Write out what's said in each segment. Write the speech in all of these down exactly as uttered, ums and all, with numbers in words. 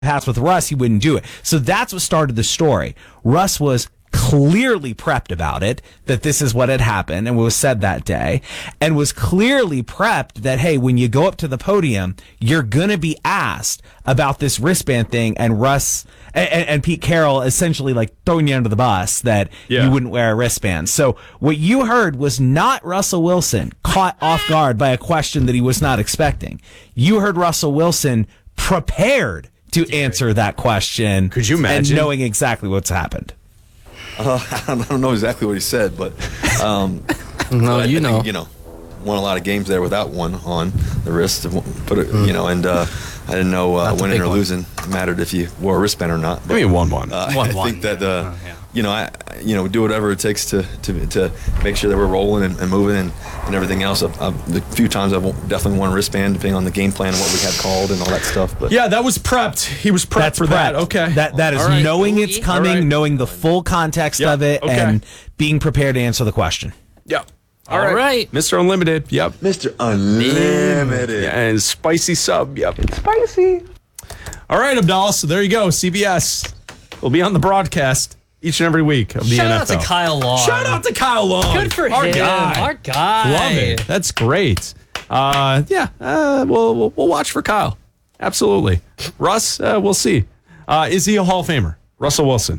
pass with Russ, he wouldn't do it. So that's what started the story. Russ was clearly prepped about it, that this is what had happened and was said that day, and was clearly prepped that, hey, when you go up to the podium, you're going to be asked about this wristband thing, and Russ and, and Pete Carroll essentially like throwing you under the bus that yeah. you wouldn't wear a wristband. So what you heard was not Russell Wilson caught off guard by a question that he was not expecting. You heard Russell Wilson prepared to answer that question. Could you imagine? And knowing exactly what's happened. Uh, I don't know exactly what he said, but um, no, but I, you I know, think, you know, won a lot of games there without one on the wrist. Put it, mm. you know, and uh, I didn't know uh, winning or one. losing mattered if you wore a wristband or not. But, I mean, one one. Uh, one I one. think that uh, oh, yeah. you know, I you know, do whatever it takes to to, to make sure that we're rolling and, and moving and, and everything else. I've, I've, the few times I've definitely worn a wristband, depending on the game plan and what we had called and all that stuff. But yeah, that was prepped. He was prepped That's for prepped. that. Okay, that that is right. knowing it's coming, right. knowing the full context yep. of it, okay. and being prepared to answer the question. Yep. All, All right. right, Mister Unlimited. Yep, Mister Unlimited. Yeah, and spicy sub. Yep, it's spicy. All right, Abdallah. So there you go. C B S will be on the broadcast each and every week of the Shout N F L. Shout out to Kyle Long. Shout out to Kyle Long. Good for Our him. Guy. Our guy. Love it. That's great. Uh, yeah, uh, we'll, we'll we'll watch for Kyle. Absolutely. Russ, uh, we'll see. Uh, is he a Hall of Famer? Russell Wilson.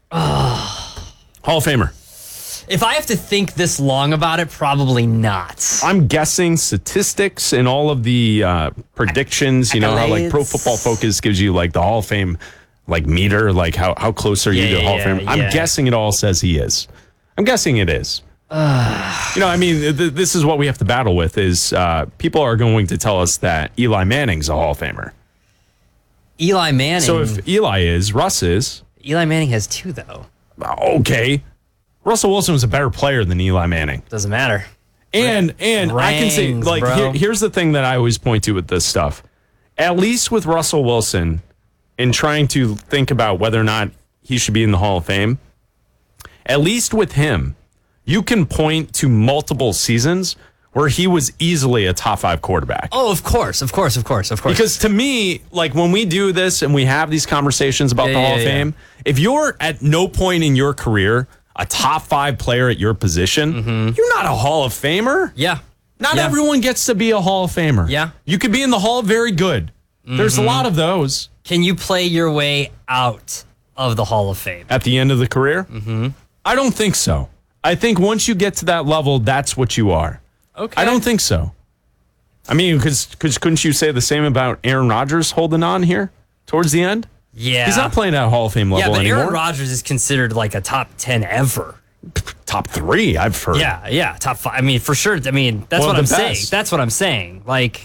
Hall of Famer. If I have to think this long about it, probably not. I'm guessing statistics and all of the uh, predictions. You know how like Pro Football Focus gives you like the Hall of Fame like meter, like how, how close are you yeah, to the Hall yeah, of Fame? I'm yeah. guessing it all says he is. I'm guessing it is. Uh, you know, I mean, th- this is what we have to battle with is uh, people are going to tell us that Eli Manning's a Hall of Famer. Eli Manning. So if Eli is, Russ is. Eli Manning has two, though. Okay. Russell Wilson was a better player than Eli Manning. Doesn't matter. And and Rangs, I can say, like, here, here's the thing that I always point to with this stuff. At least with Russell Wilson, in trying to think about whether or not he should be in the Hall of Fame, at least with him, you can point to multiple seasons where he was easily a top five quarterback. Oh, of course, of course, of course, of course. Because to me, like when we do this and we have these conversations about yeah, the Hall yeah, of yeah. Fame, if you're at no point in your career a top five player at your position, mm-hmm. you're not a Hall of Famer. Yeah. Not yeah. everyone gets to be a Hall of Famer. Yeah. You could be in the Hall of Very Good. Mm-hmm. There's a lot of those. Can you play your way out of the Hall of Fame? At the end of the career? Mm-hmm. I don't think so. I think once you get to that level, that's what you are. Okay. I don't think so. I mean, because couldn't you say the same about Aaron Rodgers holding on here towards the end? Yeah. He's not playing at Hall of Fame level yeah, but anymore. Aaron Rodgers is considered like a top ten ever. Top three, I've heard. Yeah, yeah, top five. I mean, for sure. I mean, that's One what of I'm the saying. best. That's what I'm saying. Like,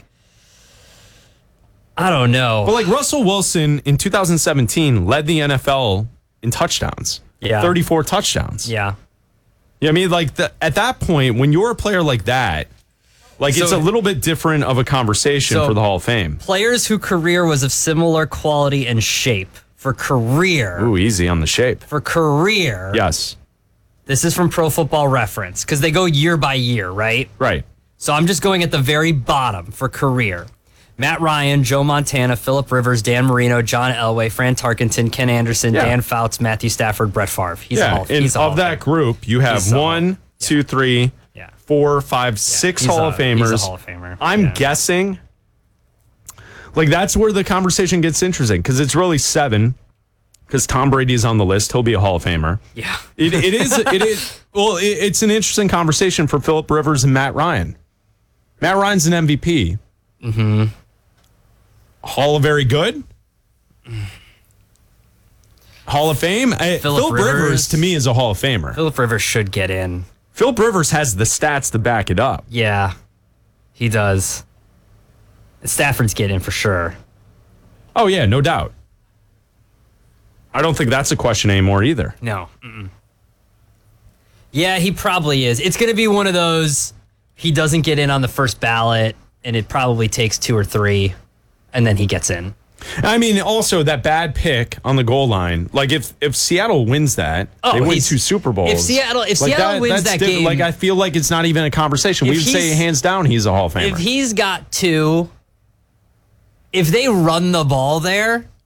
I don't know. But like Russell Wilson in two thousand seventeen led the N F L in touchdowns. Yeah. thirty-four touchdowns. Yeah. Yeah, I mean, like the, at that point, when you're a player like that, like So- it's a little bit different of a conversation So- for the Hall of Fame. Players whose career was of similar quality and shape. For career. Ooh, easy on the shape. For career. Yes. This is from Pro Football Reference because they go year by year, right? Right. So I'm just going at the very bottom for career. Matt Ryan, Joe Montana, Phillip Rivers, Dan Marino, John Elway, Fran Tarkenton, Ken Anderson, Yeah. Dan Fouts, Matthew Stafford, Brett Favre. He's a yeah, Hall and he's a Hall of that group, you have He's a one, Hall- two, three, Yeah. four, five, six He's Hall a- of Famers. He's a Hall of Famer. I'm Yeah. guessing, like that's where the conversation gets interesting because it's really seven. Because Tom Brady is on the list, he'll be a Hall of Famer. Yeah. It, it is. It is. Well, it, it's an interesting conversation for Phillip Rivers and Matt Ryan. Matt Ryan's an M V P. Mm-hmm. Hall of Very Good. Hall of Fame. I, Phillip Rivers. Rivers to me is a Hall of Famer. Phillip Rivers should get in. Phillip Rivers has the stats to back it up. Yeah, he does. Stafford's get in for sure. Oh yeah, no doubt. I don't think that's a question anymore either. No. Mm-mm. Yeah, he probably is. It's going to be one of those, he doesn't get in on the first ballot, and it probably takes two or three, and then he gets in. I mean, also that bad pick on the goal line. Like if if Seattle wins that, Oh, they win he's- two Super Bowls. if Seattle- if like Seattle wins that's that diff- game- like I feel like it's not even a conversation. If We would say he's- hands down he's a Hall of Famer. If he's got two, if they run the ball there,